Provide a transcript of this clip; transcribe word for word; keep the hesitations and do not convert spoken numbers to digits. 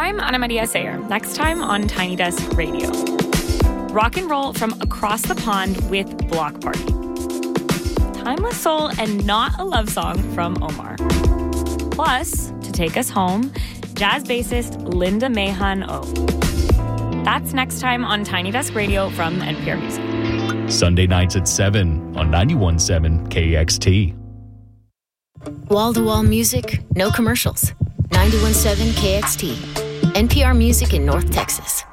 I'm Ana Maria Sayer. Next time on Tiny Desk Radio. Rock and roll from across the pond with Block Party. Timeless soul and not a love song from Omar. Plus, to take us home, jazz bassist Linda Mahon-O. That's next time on Tiny Desk Radio from N P R Music. Sunday nights at seven on ninety-one point seven K X T. Wall-to-wall music, no commercials. ninety-one point seven K X T. N P R Music in North Texas.